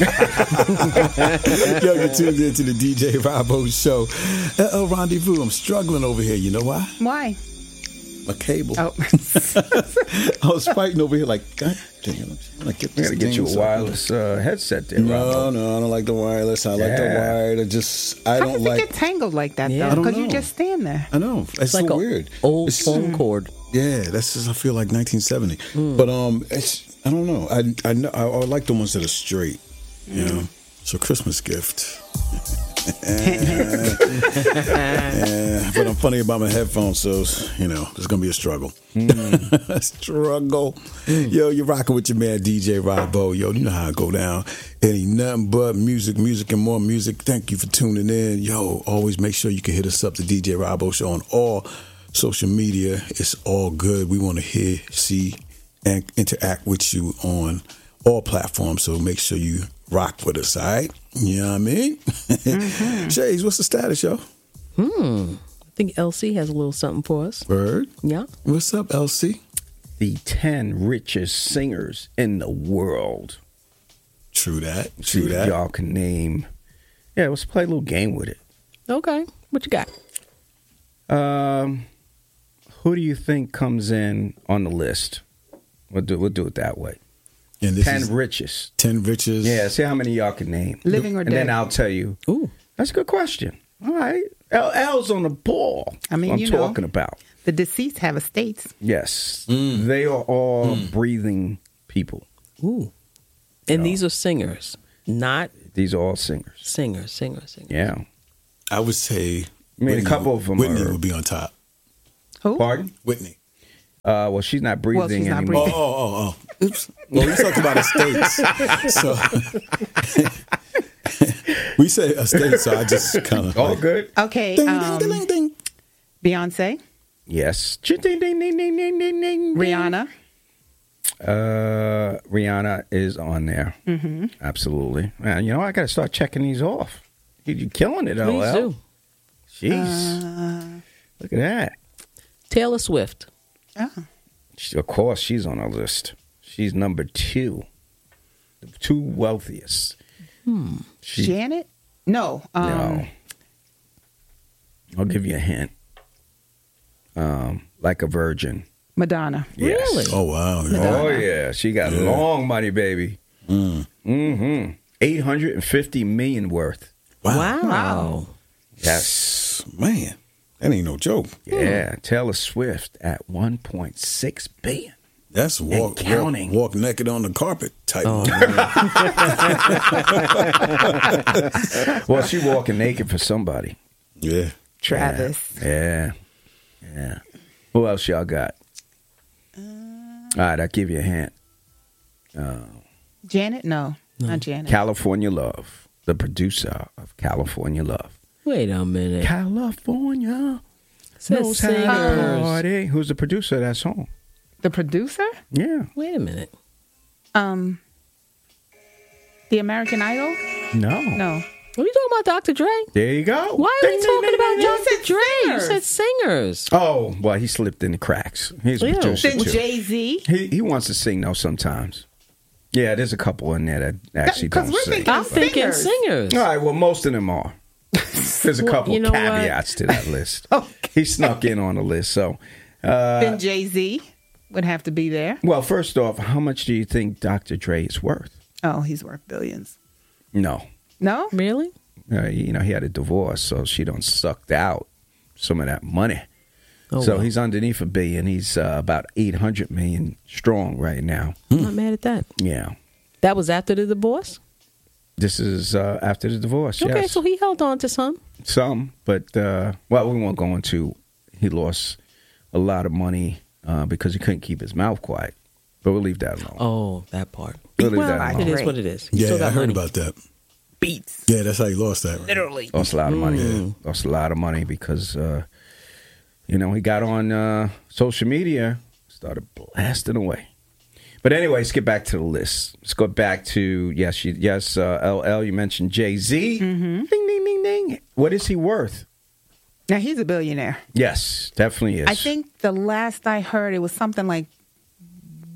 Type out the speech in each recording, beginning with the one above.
Yo, you're tuned into the DJ Robbo Show. Rendezvous. I'm struggling over here. You know why? Why? My cable. Oh. I was fighting over here like, God damn, I'm gonna get this Gotta get you a wireless headset there, No, Robbo. no, I don't like the wireless. I like the wired. I How don't does like. it get tangled like that, Yeah. I though? don't Because you know. just stand there. I know. It's like so a weird. old It's- phone cord. Yeah, that's just, I feel like 1970. But I don't know. I know I like the ones that are straight. You know, it's a Christmas gift. Yeah, but I'm funny about my headphones, so you know, there's gonna be a struggle. Struggle. Yo, you're rocking with your man DJ Robbo. Yo, you know how it go down. It ain't nothing but music, music, and more music. Thank you for tuning in. Yo, always make sure you can hit us up, the DJ Robbo Show, on all social media. It's all good. We want to hear, see, and interact with you on all platforms. So make sure you rock with us, all right? You know what I mean? Shades, what's the status, yo? I think LC has a little something for us. Bird? Yeah. What's up, LC? The 10 richest singers in the world. True that. See True if that. y'all can name. Yeah, let's play a little game with it. Okay. What you got? Who do you think comes in on the list? We'll do it that way. And this 10 is richest. 10 riches. Yeah, see how many y'all can name. Living or And dead? then I'll tell you. Ooh. That's a good question. All right. LL's on the ball. I mean, I'm you know. talking about. The deceased have estates. Yes. They are all breathing people. Ooh. And these are singers, not These are all singers. singers. Yeah. I would say I mean, a couple of them Whitney are- would be on top. Who? Pardon? Whitney. Well, she's not breathing she's not anymore. breathing. Oh. Oops. Well, we talked about estates. So we say estates, so I just kind of All good? Okay. Ding, ding, ding, ding. Beyonce, Yes. Ding, ding, ding, ding, ding, ding, ding. Rihanna, Rihanna is on there. Mm-hmm. Absolutely. Man, you know, I got to start checking these off. You're killing it, Please LL. do. Jeez. Look at that. Taylor Swift. Of course, she's on our list. She's number 2. The 2 wealthiest. She- Janet. No. No. I'll give you a hint. Like a virgin. Madonna. Yes. Really? Oh, wow. Oh, yeah. She got long money, baby. Mm-hmm. 850 million worth. Wow. Yes. Man, that ain't no joke. Yeah. Taylor Swift at 1.6 billion. That's counting. walk naked on the carpet type. Oh, Well, she walking naked for somebody. Yeah. Travis. Yeah. Yeah. Who else y'all got? All right, I'll give you a hint. Janet. No, not Janet. California Love, the producer of California Love. Wait a minute. California Says knows how to singers. party. Who's the producer of that song? The producer. Yeah. Wait a minute. The American Idol. No. No. Are you talking about Dr. Dre? There you go. Why are we Ding, talking ding, about ding, Dr. ding. Dre? You singers. said singers. Oh, well, he slipped in the cracks. He's a Yeah. producer, Then too. Jay-Z. He wants to sing, though, sometimes. Yeah, there's a couple in there that actually 'Cause don't we're sing. thinking- I'm thinking Singers. singers. All right, well, most of them are. There's a Well, couple you know what? caveats to that list. Okay. He snuck in on the list. So, Then Jay-Z would have to be there. well, first off, how much do you think Dr. Dre is worth? Oh, he's worth billions. No. No? Really? You know, he had a divorce, so she done sucked out some of that money. Oh, so well. he's underneath $1 billion. He's about 800 million strong right now. I'm not mad at that. Yeah. That was after the divorce? This is after the divorce, Okay, yes. so he held on to some. Some, but, well, we won't go into, he lost a lot of money because he couldn't keep his mouth quiet. But we'll leave that alone. Oh, that part. We'll leave Well, that It alone. is what it is. He Yeah, still got I heard money. about that. Beats. Yeah, that's how you lost that. Right? Literally. Lost a lot of money. Lost a lot of money because, you know, he got on social media, started blasting away. But anyway, let's get back to the list. Let's go back to, LL, you mentioned Jay-Z. Ding, ding, ding, ding. What is he worth? Now, he's a billionaire. Yes, definitely is. I think the last I heard, it was something like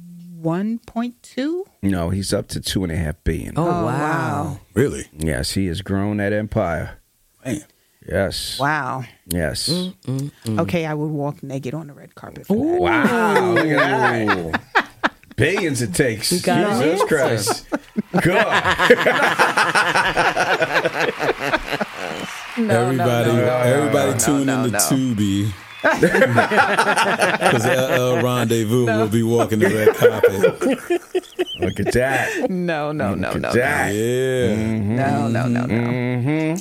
1.2. No, he's up to $2.5 billion. Oh, Oh, wow. wow. Really? Yes, he has grown that empire. Man. Yes. Wow. Yes. Okay, I would walk naked on the red carpet for that. Wow, look at that. Billions it takes. You got an Jesus answer. Christ. God. Everybody tune in to Tubi. Because LL Rendezvous will be walking the red carpet. Look at that. No. Look at that. Yeah. No.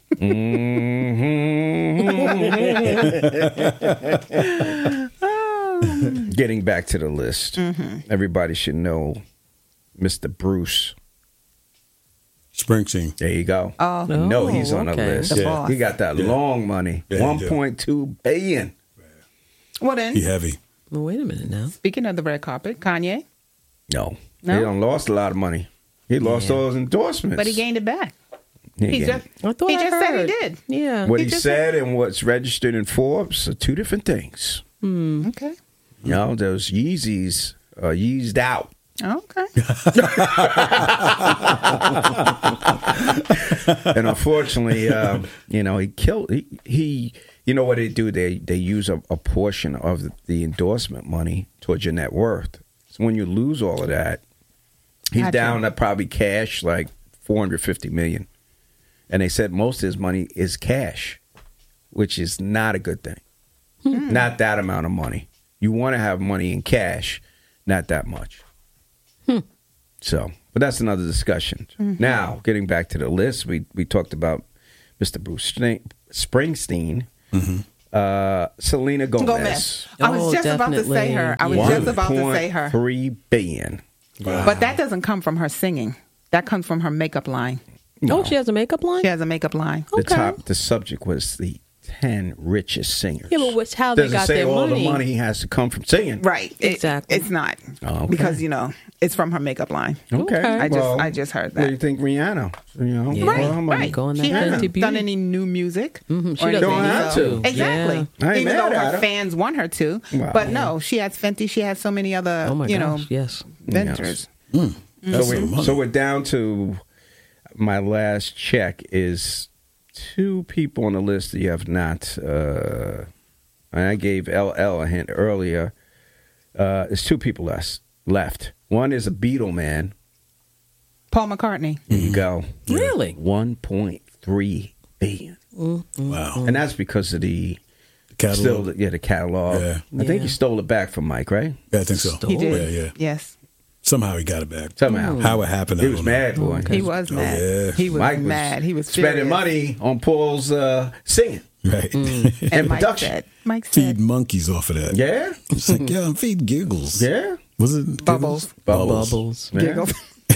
Getting back to the list, everybody should know Mr. Bruce. Springsteen. There you go. Oh. No, he's on the okay. list. The boss. He got that long money, Yeah, he do. $1.2 billion. Well then, He heavy. Well, wait a minute now. speaking of the red carpet, Kanye, No, No? he done lost a lot of money. He lost all his endorsements. but he gained it back. He He gained just it. I thought he I just said he heard. did. Yeah. What he he just said and what's registered in Forbes are two different things. Okay. You know, those Yeezys are yeezed out. Okay. And unfortunately, he killed. He you know what they do? They use a portion of the endorsement money towards your net worth. So when you lose all of that, he's Gotcha. down to probably cash like $450 million. And they said most of his money is cash, which is not a good thing. Not that amount of money. You want to have money in cash, not that much. So, but that's another discussion. Now, getting back to the list, we talked about Mr. Bruce Springsteen, Selena Gomez. I was Oh, just about to say definitely. her. I was Yeah. just about to say her. $1.3 billion. But that doesn't come from her singing. That comes from her makeup line. Oh, she has a makeup line? She has a makeup line. Okay. The subject was the 10 richest singers. Yeah, but what's how they Doesn't got say their all money. the money has to come from singing. Right. Exactly. It's not. Oh, okay. Because, it's from her makeup line. Okay. Okay. I just heard What do you that. think, Rihanna? You know, Yeah. Right, all her money. right. Go on She that hasn't Fenty Beauty. done any new music. She or doesn't anything, Don't have so- to. Exactly. I ain't Even mad though at her her. fans want her to. Wow. But no, she has Fenty. She has so many other, Oh, my gosh, yes. ventures. That's So, some money. so we're down to my last check is 2 people on the list that you have not. And I gave LL a hint earlier. There's 2 people left. One is a Beatle man. Paul McCartney. There you go. Really? $1.3 billion. Wow. And that's because of the Catalog. the catalog. Yeah. I think Yeah. he stole it back from Mike, right? Yeah, I think so. He did. Yeah, yeah. Yes. Somehow he got it back. Somehow. How it happened, I He was don't know. mad, boy. He was mad. yeah. He was Mike mad. He was spending furious. money on Paul's singing Right. And Mike production. said, Feed monkeys off of that. Yeah? It's like, yeah, I'm feeding giggles. Yeah? Was it Bubbles. Giggles? Bubbles. Yeah. Giggle.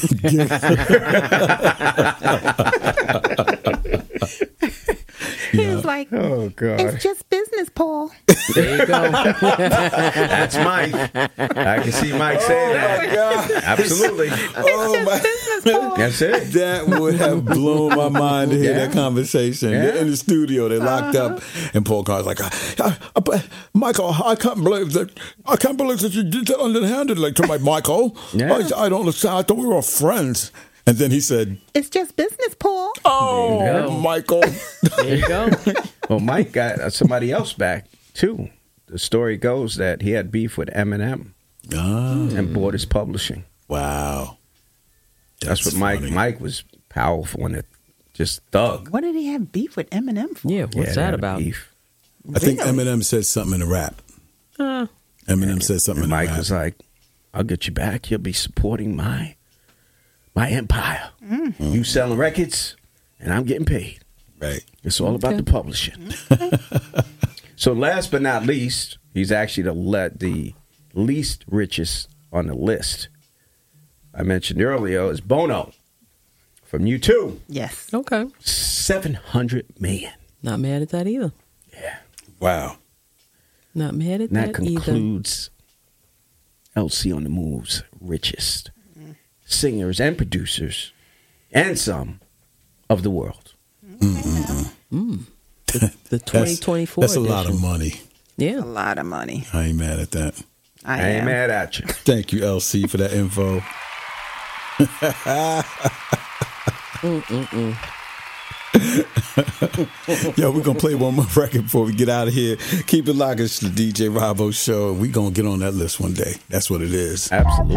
He was like, Oh, God. it's just business, Paul. There you go. That's Mike. I can see Mike saying that. Absolutely. Oh, my. Business, Paul. That's it. That would have blown my mind to hear Yeah. that conversation. Yeah. They're in the studio, they're locked up, and Paul Carr's like, Michael, I can't believe that you did that underhandedly to my Michael. Yeah. I don't understand. I thought we were friends. And then he said, It's just business, Paul. "Oh, There you go. Michael." There you go. Well, Mike got somebody else back, too. The story goes that he had beef with Eminem and bought his publishing. Wow. That's what Mike. funny. Mike was powerful and it just thug. What did he have beef with Eminem for? Yeah, what's Yeah, that had about? beef. I think Eminem said something in the rap. Eminem said something And in the Mike rap. was like, "I'll get you back. You'll be supporting my empire. You selling records, and I'm getting paid. Right. It's all about the publishing." So last but not least, he's actually the least richest on the list. I mentioned earlier is Bono from U2, Yes. Okay. $700 million. Not mad at that either. Yeah, Wow. Not mad at and that that either. concludes LC on the Move's richest singers and producers, and some of the world. The 2024 That's a lot of edition. money. A Yeah. lot of money. I ain't mad at that. I ain't am. mad at you. Thank you, LC, for that info. Yo, we're going to play one more record before we get out of here. Keep it locked. It's the DJ Rabo Show. We're going to get on that list one day. That's what it is. Absolutely.